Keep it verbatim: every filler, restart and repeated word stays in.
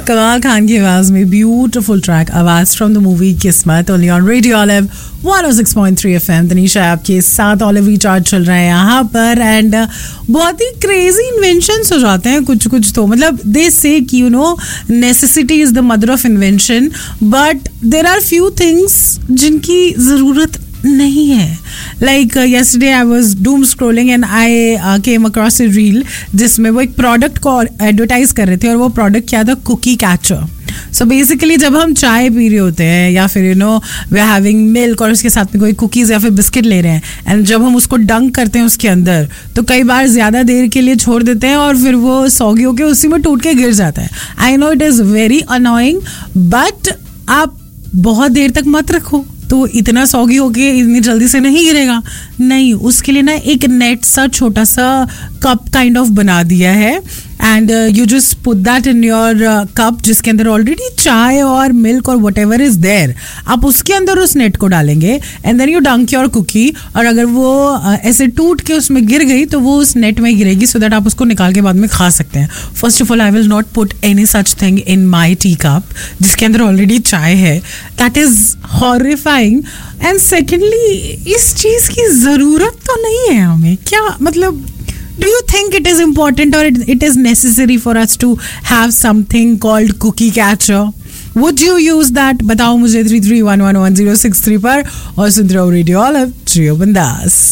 कमाल खान की आवाज में ब्यूटीफुल ट्रैक आवाज फ्रॉम द मूवी किस्मत only on radio olive one O six point three FM. Tanisha आपके साथ ऑलिव रिचार्ज चल रहा है यहाँ पर एंड बहुत ही क्रेजी इन्वेंशंस हो जाते हैं कुछ कुछ तो मतलब दे से कि you know necessity is the mother of invention but there are few things जिनकी ज़रूरत नहीं है. Like yesterday I was doom scrolling and I uh, came across a reel जिसमें वो एक प्रोडक्ट को एडवर्टाइज कर रहे थे और वो प्रोडक्ट क्या था, कुकी कैचर. सो बेसिकली जब हम चाय पी रहे होते हैं या फिर you know we are having milk और उसके साथ में कोई कुकीज़ या फिर बिस्किट ले रहे हैं एंड जब हम उसको डंक करते हैं उसके अंदर तो कई बार ज़्यादा देर के लिए छोड़ देते हैं और फिर वो सौगी होके उसी में टूट के गिर जाता है. I know it is very annoying but आप बहुत देर तक मत रखो तो इतना सौगी होके इतनी जल्दी से नहीं गिरेगा. नहीं, उसके लिए ना एक नेट सा छोटा सा कप काइंड ऑफ बना दिया है and you just put that in your cup जिसके अंदर ऑलरेडी चाय और मिल्क और वट एवर इज देयर. आप उसके अंदर उस नेट को डालेंगे एंड देन यू डंक योर कुकी और अगर वो uh, ऐसे टूट के उसमें गिर गई तो वो उस नेट में गिरेगी सो दैट आप उसको निकाल के बाद में खा सकते हैं. First of all I will not put any such thing in my tea cup जिसके अंदर ऑलरेडी चाय है. That is horrifying. And secondly इस चीज़ की ज़रूरत तो नहीं है हमें. क्या मतलब, do you think it is important or it, it is necessary for us to have something called cookie catcher? Would you use that? बताओ मुझे three three one one one zero six three पर और सुन रहे हो radio olive, जियो बिंदास.